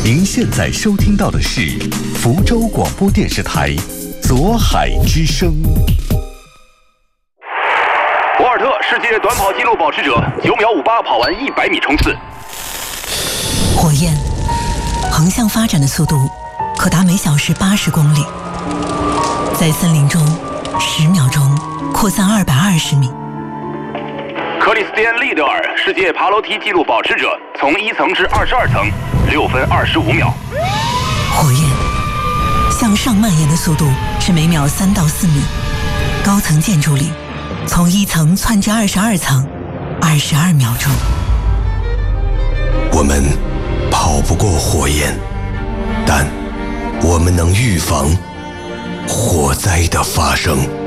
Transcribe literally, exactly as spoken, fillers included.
您现在收听到的是福州广播电视台左海之声。 博尔特世界短跑纪录保持者，九秒五八跑完一百米冲刺。 火焰横向发展的速度可达每小时八十公里，在森林中十秒钟扩散二百二十米。 克里斯蒂安·利德尔世界爬楼梯纪录保持者，从一层至二十二层，六分二十五秒。 火焰向上蔓延的速度是每秒三到四米，高层建筑里从一层窜至二十二层，二十二秒钟。 我们跑不过火焰，但我们能预防火灾的发生。